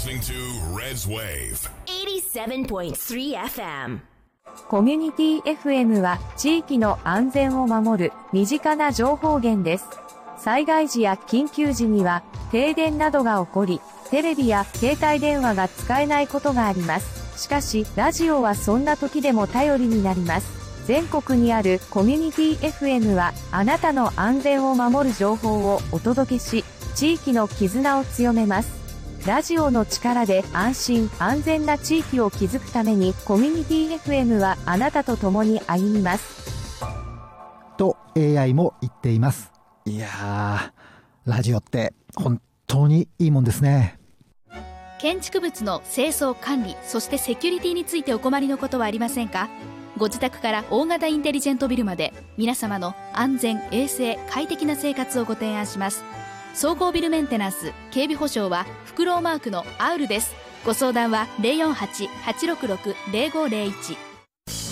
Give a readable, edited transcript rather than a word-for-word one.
listening to Red's Wave 87.3 FM。 コミュニティ FM は地域の安全を守る身近な情報源です。災害時や緊急時には停電などが起こり、テレビや携帯電話が使えないことがあります。しかし、ラジオはそんな時でも頼りになります。全国にあるコミュニティ FM はあなたの安全を守る情報をお届けし、地域の絆を強めます。ラジオの力で安心安全な地域を築くためにコミュニティ FM はあなたと共に歩みます。 と AI も言っています。いやー、ラジオって本当にいいもんですね。 建築物の清掃管理、そしてセキュリティについてお困りのことはありませんか？ご自宅から大型インテリジェントビルまで皆様の安全衛生快適な生活をご提案します。総合ビルメンテナンス警備保証はフクロウマークのアウルです。ご相談は 048-866-0501